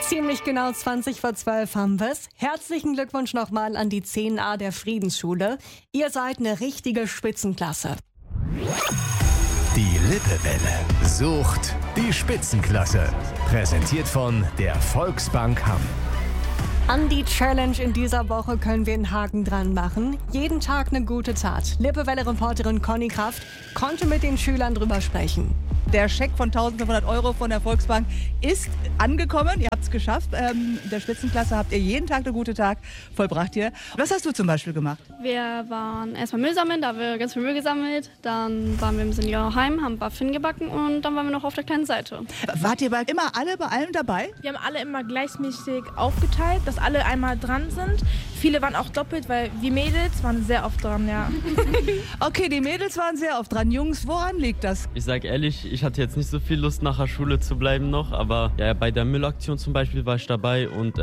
Ziemlich genau 20:12 haben wir's. Herzlichen Glückwunsch nochmal an die 10a der Friedensschule. Ihr seid eine richtige Spitzenklasse. Die Lippewelle sucht die Spitzenklasse. Präsentiert von der Volksbank Hamm. An die Challenge in dieser Woche können wir einen Haken dran machen. Jeden Tag eine gute Tat. Lippewelle-Reporterin Conny Kraft konnte mit den Schülern drüber sprechen. Der Scheck von 1.500 € von der Volksbank ist angekommen. Ihr habt es geschafft. In der Spitzenklasse habt ihr jeden Tag eine gute Tat vollbracht hier. Was hast du zum Beispiel gemacht? Wir waren erstmal Müll sammeln, da haben wir ganz viel Müll gesammelt. Dann waren wir im Seniorenheim, haben Muffin gebacken und dann waren wir noch auf der kleinen Seite. Wart ihr immer alle bei allem dabei? Wir haben alle immer gleichmäßig aufgeteilt, dass alle einmal dran sind. Viele waren auch doppelt, weil wir Mädels waren sehr oft dran, ja. Okay, die Mädels waren sehr oft dran. Jungs, woran liegt das? Ich sag ehrlich, ich hatte jetzt nicht so viel Lust, nach der Schule zu bleiben noch, aber ja, bei der Müllaktion zum Beispiel war ich dabei und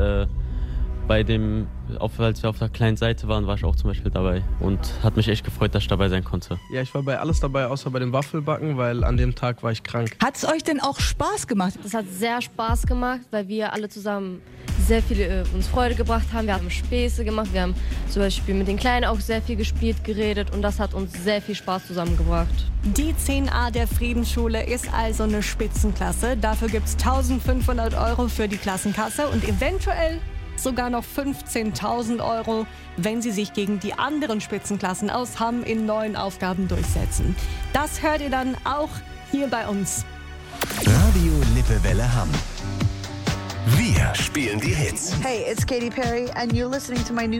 als wir auf der kleinen Seite waren, war ich auch zum Beispiel dabei und hat mich echt gefreut, dass ich dabei sein konnte. Ja, ich war bei alles dabei, außer bei dem Waffelbacken, weil an dem Tag war ich krank. Hat's euch denn auch Spaß gemacht? Das hat sehr Spaß gemacht, weil wir alle zusammen sehr viel uns Freude gebracht haben. Wir haben Späße gemacht, wir haben zum Beispiel mit den Kleinen auch sehr viel gespielt, geredet und das hat uns sehr viel Spaß zusammengebracht. Die 10a der Friedensschule ist also eine Spitzenklasse. Dafür gibt's 1.500 € für die Klassenkasse und eventuell sogar noch 15.000 €, wenn sie sich gegen die anderen Spitzenklassen aus Hamm in neuen Aufgaben durchsetzen. Das hört ihr dann auch hier bei uns. Radio Lippewelle Hamm. Wir spielen die Hits. Hey, it's Katy Perry and you're listening to my new